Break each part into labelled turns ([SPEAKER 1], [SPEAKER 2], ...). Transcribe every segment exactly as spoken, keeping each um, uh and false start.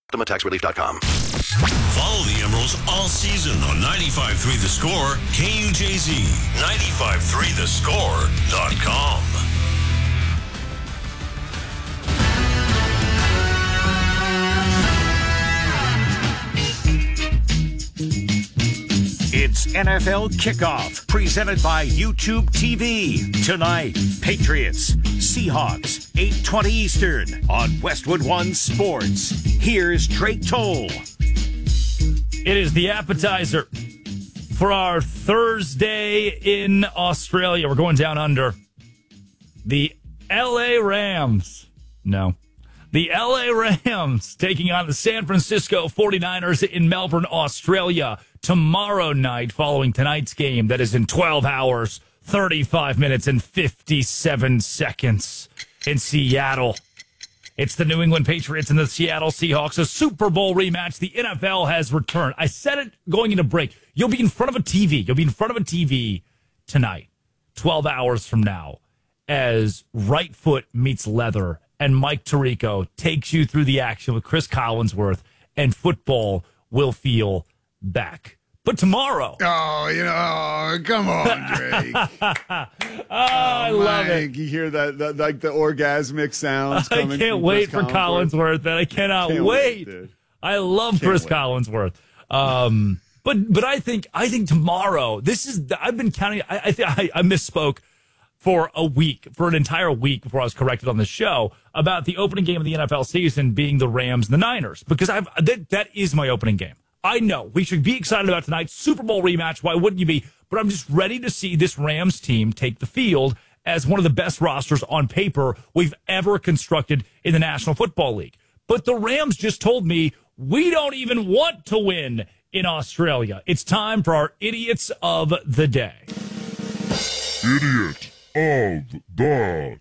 [SPEAKER 1] ultimate tax relief dot com.
[SPEAKER 2] Follow the Emeralds all season on ninety-five point three The Score, K U J Z, ninety-five point three the score dot com.
[SPEAKER 3] It's N F L Kickoff, presented by YouTube T V. Tonight, Patriots, Seahawks, eight twenty Eastern on Westwood One Sports. Here's Drake Toll.
[SPEAKER 4] It is the appetizer for our Thursday in Australia. We're going down under. The L A Rams. No. The L A Rams taking on the San Francisco forty-niners in Melbourne, Australia, tomorrow night following tonight's game that is in twelve hours, thirty-five minutes, and fifty-seven seconds in Seattle. It's the New England Patriots and the Seattle Seahawks, a Super Bowl rematch. The N F L has returned. I said it going into break. You'll be in front of a T V. You'll be in front of a T V tonight, twelve hours from now, as right foot meets leather and Mike Tirico takes you through the action with Chris Collinsworth, and football will feel back. But tomorrow.
[SPEAKER 5] Oh, you know, oh, come on, Drake.
[SPEAKER 4] oh, I love
[SPEAKER 5] Mike,
[SPEAKER 4] it.
[SPEAKER 5] You hear that, that, like the orgasmic sounds
[SPEAKER 4] I
[SPEAKER 5] coming
[SPEAKER 4] can't
[SPEAKER 5] from
[SPEAKER 4] wait
[SPEAKER 5] Chris
[SPEAKER 4] for Collinsworth, and I cannot
[SPEAKER 5] Can't
[SPEAKER 4] wait.
[SPEAKER 5] wait, dude.
[SPEAKER 4] I love
[SPEAKER 5] Can't
[SPEAKER 4] Chris
[SPEAKER 5] wait.
[SPEAKER 4] Collinsworth. Um, but but I think I think tomorrow. This is I've been counting. I I, th- I I misspoke for a week, for an entire week before I was corrected on the show about the opening game of the N F L season being the Rams and the Niners, because I've that that is my opening game. I know we should be excited about tonight's Super Bowl rematch. Why wouldn't you be? But I'm just ready to see this Rams team take the field as one of the best rosters on paper we've ever constructed in the National Football League. But the Rams just told me we don't even want to win in Australia. It's time for our Idiots of the Day.
[SPEAKER 6] Idiot of the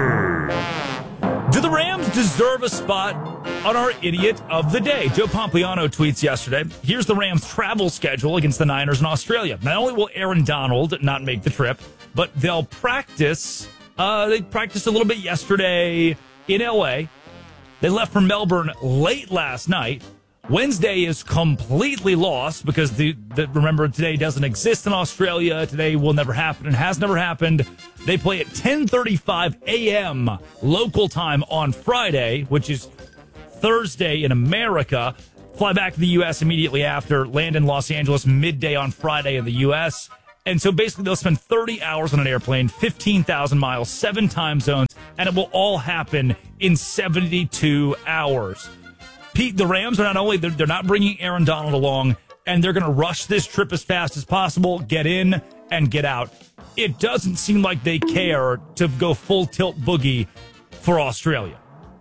[SPEAKER 6] Day.
[SPEAKER 4] Do the Rams deserve a spot on our Idiot of the Day? Joe Pompliano tweets yesterday, here's the Rams' travel schedule against the Niners in Australia. Not only will Aaron Donald not make the trip, but they'll practice. Uh, they practiced a little bit yesterday in L A. They left for Melbourne late last night. Wednesday is completely lost because the, the remember today doesn't exist in Australia. Today will never happen and has never happened. They play at ten thirty-five a.m. local time on Friday, which is Thursday in America. Fly back to the U S immediately after, land in Los Angeles midday on Friday in the U S. And so basically they'll spend thirty hours on an airplane, fifteen thousand miles, seven time zones, and it will all happen in seventy-two hours. Pete, the Rams are not only, they're, they're not bringing Aaron Donald along, and they're going to rush this trip as fast as possible, get in and get out. It doesn't seem like they care to go full tilt boogie for Australia.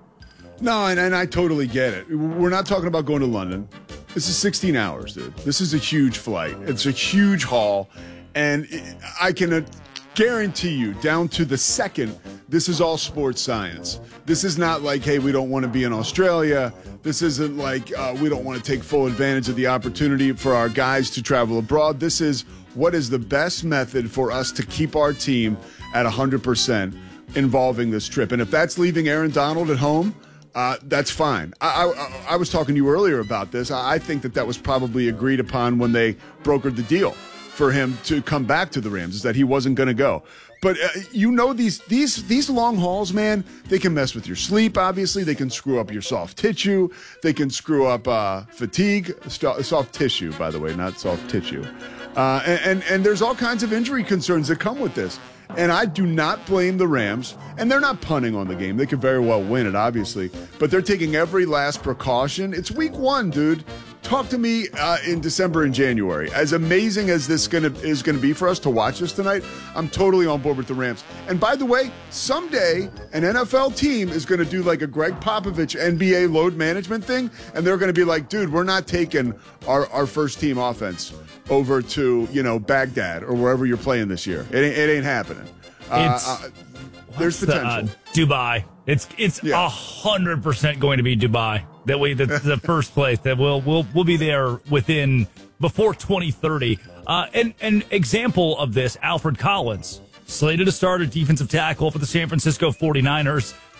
[SPEAKER 5] No, and, and I totally get it. We're not talking about going to London. This is sixteen hours, dude. This is a huge flight. It's a huge haul. And I can uh, guarantee you, down to the second, this is all sports science. This is not like, hey, we don't want to be in Australia. This isn't like uh, we don't want to take full advantage of the opportunity for our guys to travel abroad. This is what is the best method for us to keep our team at one hundred percent involving this trip. And if that's leaving Aaron Donald at home, Uh, that's fine. I, I, I was talking to you earlier about this. I think that that was probably agreed upon when they brokered the deal for him to come back to the Rams, is that he wasn't going to go. But uh, you know, these these these long hauls, man, they can mess with your sleep, obviously. They can screw up your soft tissue. They can screw up uh, fatigue. St- soft tissue, by the way, not soft tissue. Uh, and, and, and there's all kinds of injury concerns that come with this. And I do not blame the Rams, and they're not punting on the game. They could very well win it, obviously, but they're taking every last precaution. It's week one, dude. Talk to me uh, in December and January. As amazing as this gonna is going to be for us to watch this tonight, I'm totally on board with the Rams. And by the way, someday an N F L team is going to do like a Greg Popovich N B A load management thing, and they're going to be like, dude, we're not taking our, our first team offense over to, you know, Baghdad or wherever you're playing this year. It ain't, it ain't happening.
[SPEAKER 4] It's,
[SPEAKER 5] uh, uh, there's
[SPEAKER 4] the,
[SPEAKER 5] potential.
[SPEAKER 4] uh, Dubai. It's it's a
[SPEAKER 5] Yeah.
[SPEAKER 4] hundred percent going to be Dubai. That way, that's the first place that we'll we'll we'll be there within before twenty thirty. Uh, and an example of this, Alfred Collins, slated to start at defensive tackle for the San Francisco forty-niners.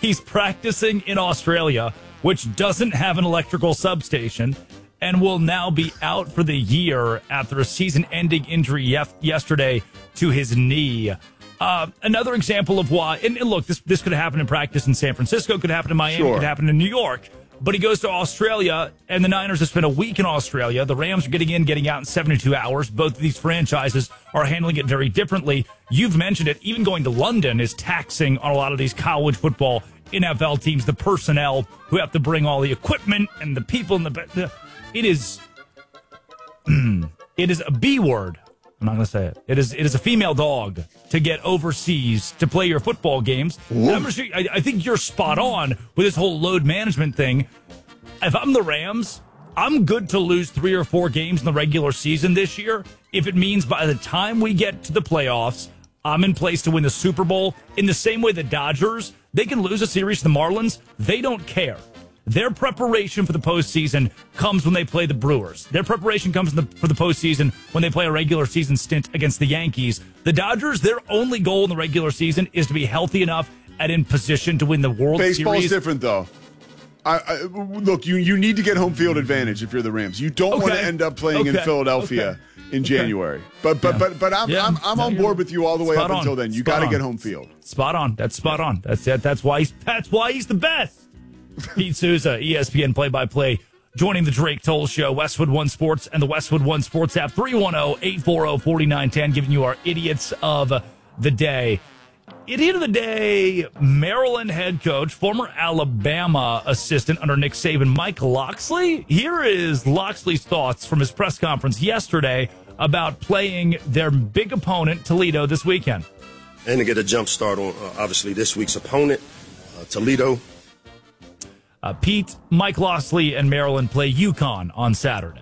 [SPEAKER 4] He's practicing in Australia, which doesn't have an electrical substation, and will now be out for the year after a season-ending injury yef- yesterday to his knee. Uh, another example of why, and, and look, this this could happen in practice in San Francisco, could happen in Miami,
[SPEAKER 5] Sure.
[SPEAKER 4] could happen in New York. But he goes to Australia, and the Niners have spent a week in Australia. The Rams are getting in, getting out in seventy-two hours. Both of these franchises are handling it very differently. You've mentioned it. Even going to London is taxing on a lot of these college football N F L teams, the personnel who have to bring all the equipment and the people in the... It is... it is a B word. I'm not going to say it. It is It is a female dog to get overseas to play your football games. I'm sure, I, I think you're spot on with this whole load management thing. If I'm the Rams, I'm good to lose three or four games in the regular season this year if it means by the time we get to the playoffs, I'm in place to win the Super Bowl. In the same way the Dodgers, they can lose a series to the Marlins. They don't care. Their preparation for the postseason comes when they play the Brewers. Their preparation comes in the, for the postseason when they play a regular season stint against the Yankees. The Dodgers, their only goal in the regular season is to be healthy enough and in position to win the World
[SPEAKER 5] Baseball's
[SPEAKER 4] Series.
[SPEAKER 5] different, though. I, I, look, you, you need to get home field advantage if you're the Rams. You don't want to
[SPEAKER 4] Okay.
[SPEAKER 5] end up playing
[SPEAKER 4] Okay.
[SPEAKER 5] in Philadelphia
[SPEAKER 4] Okay.
[SPEAKER 5] in January. But but
[SPEAKER 4] Yeah.
[SPEAKER 5] but but I'm
[SPEAKER 4] Yeah.
[SPEAKER 5] I'm, I'm
[SPEAKER 4] No,
[SPEAKER 5] on
[SPEAKER 4] you're
[SPEAKER 5] board with you all the way
[SPEAKER 4] spot
[SPEAKER 5] up
[SPEAKER 4] on.
[SPEAKER 5] until then. You
[SPEAKER 4] Spot
[SPEAKER 5] got to
[SPEAKER 4] on.
[SPEAKER 5] get home field.
[SPEAKER 4] Spot on. That's spot on. That's it. That's why he's that's why he's the best. Pete Souza, E S P N play-by-play, joining the Drake Toll Show, Westwood One Sports and the Westwood One Sports app, three one zero, eight four zero, four nine one zero, giving you our idiots of the day. Idiot of the day, Maryland head coach, former Alabama assistant under Nick Saban, Mike Locksley. Here is Locksley's thoughts from his press conference yesterday about playing their big opponent, Toledo, this weekend.
[SPEAKER 1] And to get a jump start on, uh, obviously, this week's opponent, uh, Toledo.
[SPEAKER 4] Uh, Pete, Mike Locksley, and Maryland play UConn on Saturday.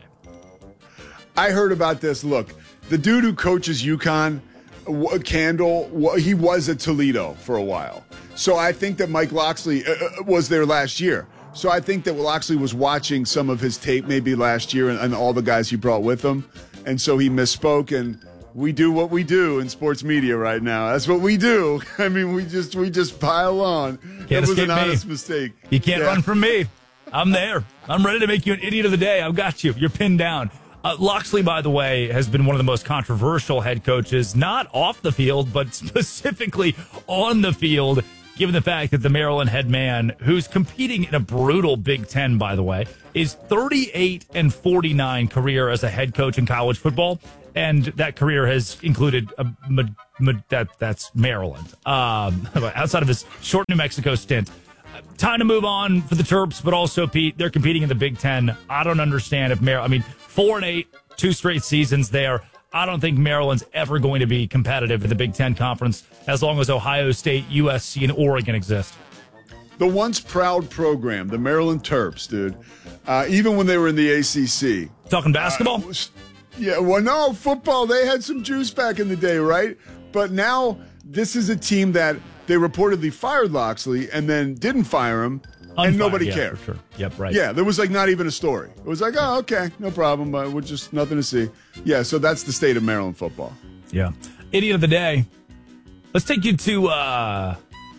[SPEAKER 5] I heard about this. Look, the dude who coaches UConn, w- Candle, w- he was at Toledo for a while. So I think that Mike Locksley uh, was there last year. So I think that Locksley was watching some of his tape maybe last year and, and all the guys he brought with him. And so he misspoke, and we do what we do in sports media right now. That's what we do. I mean, we just we just pile on.
[SPEAKER 4] Can't
[SPEAKER 5] It was
[SPEAKER 4] escape
[SPEAKER 5] an
[SPEAKER 4] me.
[SPEAKER 5] honest mistake.
[SPEAKER 4] You can't
[SPEAKER 5] Yeah.
[SPEAKER 4] run from me. I'm there. I'm ready to make you an idiot of the day. I've got you. You're pinned down. Uh, Locksley, by the way, has been one of the most controversial head coaches, not off the field, but specifically on the field, given the fact that the Maryland head man, who's competing in a brutal Big Ten, by the way, is thirty-eight and forty-nine career as a head coach in college football. And that career has included a, ma- ma- that that's Maryland. Um, outside of his short New Mexico stint. Time to move on for the Terps, but also, Pete, they're competing in the Big Ten. I don't understand if Maryland, I mean, four and eight, two straight seasons there. I don't think Maryland's ever going to be competitive in the Big Ten Conference as long as Ohio State, U S C, and Oregon exist.
[SPEAKER 5] The once proud program, the Maryland Terps, dude, uh, even when they were in the A C C.
[SPEAKER 4] Talking basketball?
[SPEAKER 5] Uh, yeah, well, no, football, they had some juice back in the day, right? But now this is a team that they reportedly fired Locksley and then didn't fire him, and
[SPEAKER 4] Unfired,
[SPEAKER 5] nobody
[SPEAKER 4] yeah,
[SPEAKER 5] cared.
[SPEAKER 4] for sure. Yep, right.
[SPEAKER 5] Yeah, there was like not even a story. It was like, oh, okay, no problem. Uh, we're just nothing to see. Yeah, so that's the state of Maryland football.
[SPEAKER 4] Yeah. Idiot of the day. Let's take you to, uh,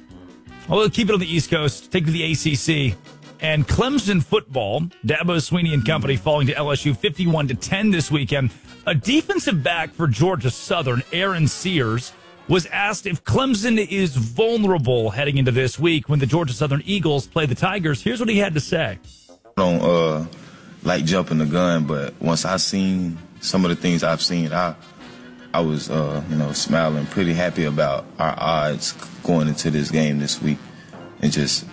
[SPEAKER 4] well, we'll keep it on the East Coast, take you to the A C C. And Clemson football, Dabo Sweeney and company falling to L S U fifty-one to ten this weekend. A defensive back for Georgia Southern, Aaron Sears, was asked if Clemson is vulnerable heading into this week when the Georgia Southern Eagles play the Tigers. Here's what he had to say.
[SPEAKER 7] I don't uh, like jumping the gun, but once I seen some of the things I've seen, I I was uh, you know smiling, pretty happy about our odds going into this game this week, and just.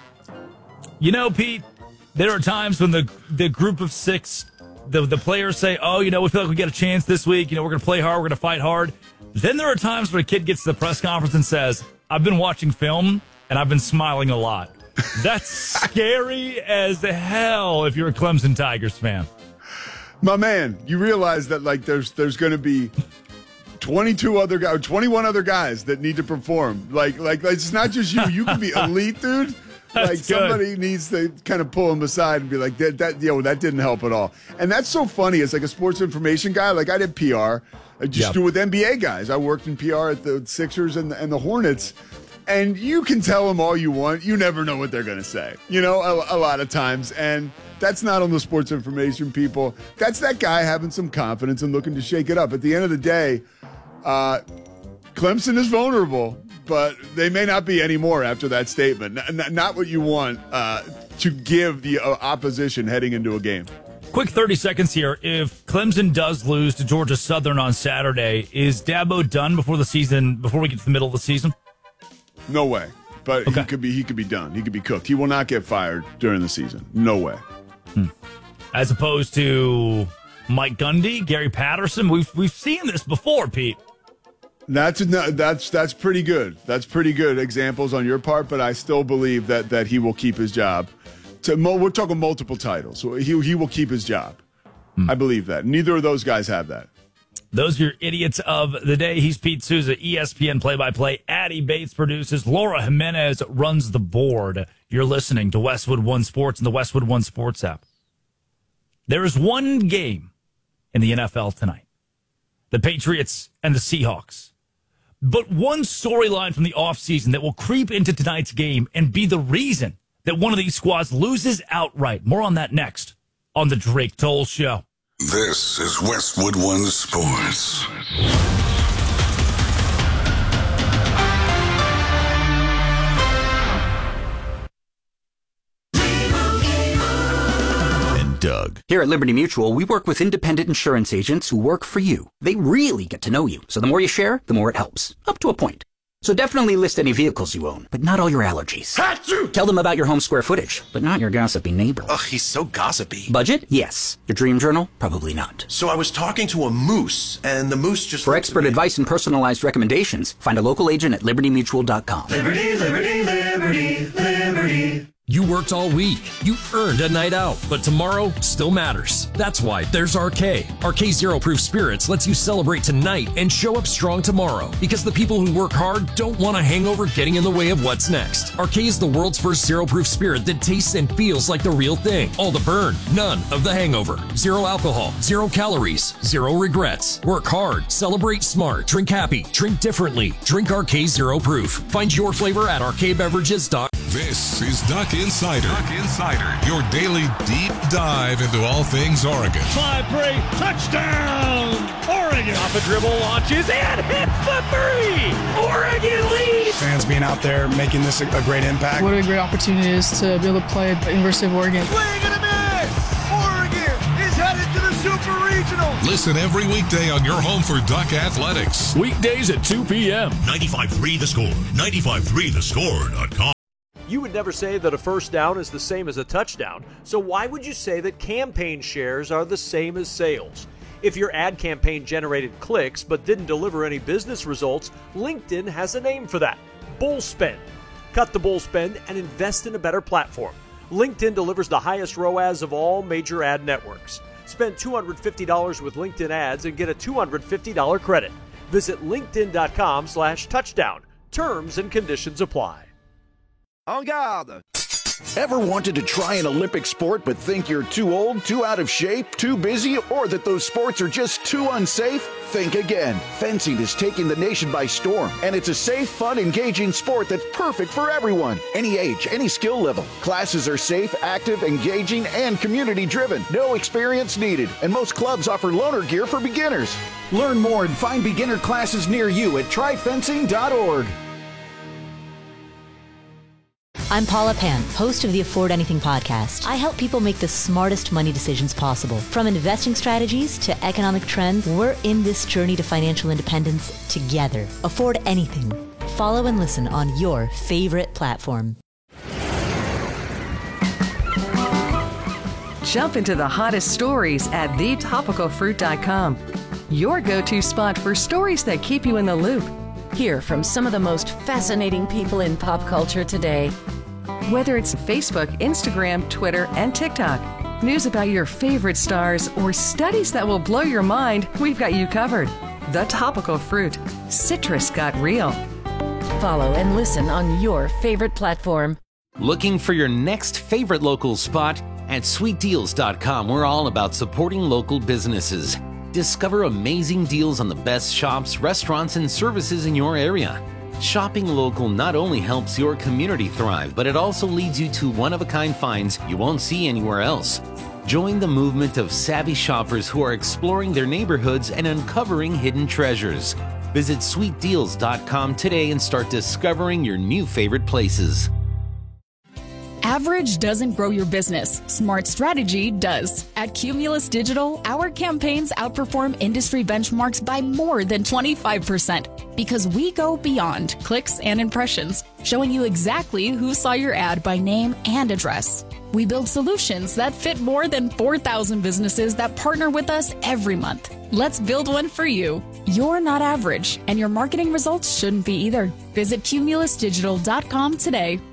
[SPEAKER 4] You know, Pete, there are times when the the group of six, the the players say, "Oh, you know, we feel like we get a chance this week. You know, we're going to play hard, we're going to fight hard." Then there are times when a kid gets to the press conference and says, "I've been watching film and I've been smiling a lot." That's scary as hell if you're a Clemson Tigers fan.
[SPEAKER 5] My man, you realize that like there's there's going to be twenty-two other guys, twenty-one other guys that need to perform. Like like it's not just you. You can be elite, dude.
[SPEAKER 4] That's
[SPEAKER 5] like
[SPEAKER 4] good.
[SPEAKER 5] somebody needs to kind of pull him aside and be like, that, that, yo, that didn't help at all. And that's so funny. As like a sports information guy, like I did P R, I just
[SPEAKER 4] Yep.
[SPEAKER 5] do with N B A guys. I worked in P R at the Sixers and the, and the Hornets. And you can tell them all you want. You never know what they're going to say, you know, a, a lot of times. And that's not on the sports information people. That's that guy having some confidence and looking to shake it up. At the end of the day, uh, Clemson is vulnerable, but they may not be anymore after that statement. N- not what you want uh, to give the uh, opposition heading into a game.
[SPEAKER 4] Quick thirty seconds here. If Clemson does lose to Georgia Southern on Saturday, is Dabo done before the season, before we get to the middle of the season?
[SPEAKER 5] No way. But
[SPEAKER 4] okay.
[SPEAKER 5] he could be he could be done. He could be cooked. He will not get fired during the season. No way.
[SPEAKER 4] Hmm. As opposed to Mike Gundy, Gary Patterson. We've we've seen this before, Pete.
[SPEAKER 5] That's that's that's pretty good. That's pretty good examples on your part, but I still believe that that he will keep his job. To, we're talking multiple titles. So he he will keep his job. Hmm. I believe that. Neither of those guys have that.
[SPEAKER 4] Those are your idiots of the day. He's Pete Souza, E S P N play-by-play. Addie Bates produces. Laura Jimenez runs the board. You're listening to Westwood One Sports and the Westwood One Sports app. There is one game in the N F L tonight. The Patriots and the Seahawks. But one storyline from the offseason that will creep into tonight's game and be the reason that one of these squads loses outright. More on that next on the Drake Toll Show.
[SPEAKER 8] This is Westwood One Sports.
[SPEAKER 2] And Doug.
[SPEAKER 9] Here at Liberty Mutual, we work with independent insurance agents who work for you. They really get to know you. So the more you share, the more it helps. Up to a point. So definitely list any vehicles you own, but not all your allergies. Achoo! Tell them about your home square footage, but not your gossipy neighbor.
[SPEAKER 10] Ugh, he's so gossipy.
[SPEAKER 9] Budget? Yes. Your dream journal? Probably not.
[SPEAKER 10] So I was talking to a moose, and the moose just...
[SPEAKER 9] For expert advice and personalized recommendations, find a local agent at liberty mutual dot com.
[SPEAKER 11] Liberty, liberty, liberty, liberty.
[SPEAKER 12] You worked all week. You earned a night out, but tomorrow still matters. That's why there's R K. R K Zero Proof Spirits lets you celebrate tonight and show up strong tomorrow, because the people who work hard don't want a hangover getting in the way of what's next. R K is the world's first zero proof spirit that tastes and feels like the real thing. All the burn, none of the hangover. Zero alcohol, zero calories, zero regrets. Work hard, celebrate smart, drink happy, drink differently. Drink R K Zero Proof. Find your flavor at R K beverages dot com.
[SPEAKER 8] This is Duck Insider. Duck Insider, your daily deep dive into all things Oregon.
[SPEAKER 13] Five three, touchdown, Oregon! Off a dribble, launches, and hits the three! Oregon leads!
[SPEAKER 14] Fans being out there making this a, a great impact.
[SPEAKER 15] What a great opportunity it is to be able to play at the University of Oregon.
[SPEAKER 13] Swing and a miss! Oregon is headed to the Super Regional!
[SPEAKER 8] Listen every weekday on your home for Duck Athletics.
[SPEAKER 4] Weekdays at two p.m.
[SPEAKER 2] ninety-five three The Score. ninety-five three the score dot com.
[SPEAKER 16] You would never say that a first down is the same as a touchdown, so why would you say that campaign shares are the same as sales? If your ad campaign generated clicks but didn't deliver any business results, LinkedIn has a name for that: bull spend. Cut the bull spend and invest in a better platform. LinkedIn delivers the highest R O A S of all major ad networks. Spend two hundred fifty dollars with LinkedIn ads and get a two hundred fifty dollars credit. Visit linkedin.com slash touchdown. Terms and conditions apply.
[SPEAKER 17] En garde! Ever wanted to try an Olympic sport but think you're too old, too out of shape, too busy, or that those sports are just too unsafe? Think again. Fencing is taking the nation by storm, and it's a safe, fun, engaging sport that's perfect for everyone. Any age, any skill level. Classes are safe, active, engaging, and community-driven. No experience needed, and most clubs offer loaner gear for beginners. Learn more and find beginner classes near you at try fencing dot org.
[SPEAKER 18] I'm Paula Pan, host of the Afford Anything podcast. I help people make the smartest money decisions possible. From investing strategies to economic trends, we're in this journey to financial independence together. Afford Anything. Follow and listen on your favorite platform.
[SPEAKER 19] Jump into the hottest stories at the topical fruit dot com. Your go-to spot for stories that keep you in the loop.
[SPEAKER 20] Hear from some of the most fascinating people in pop culture today.
[SPEAKER 19] Whether it's Facebook, Instagram, Twitter, and TikTok, news about your favorite stars, or studies that will blow your mind, we've got you covered. The Topical Fruit. Citrus got real.
[SPEAKER 20] Follow and listen on your favorite platform.
[SPEAKER 21] Looking for your next favorite local spot? At sweet deals dot com, we're all about supporting local businesses. Discover amazing deals on the best shops, restaurants, and services in your area. Shopping local not only helps your community thrive, but it also leads you to one-of-a-kind finds you won't see anywhere else. Join the movement of savvy shoppers who are exploring their neighborhoods and uncovering hidden treasures. Visit sweet deals dot com today and start discovering your new favorite places.
[SPEAKER 3] Average doesn't grow your business. Smart strategy does. At Cumulus Digital, our campaigns outperform industry benchmarks by more than twenty-five percent because we go beyond clicks and impressions, showing you exactly who saw your ad by name and address. We build solutions that fit more than four thousand businesses that partner with us every month. Let's build one for you. You're not average, and your marketing results shouldn't be either. Visit Cumulus Digital dot com today.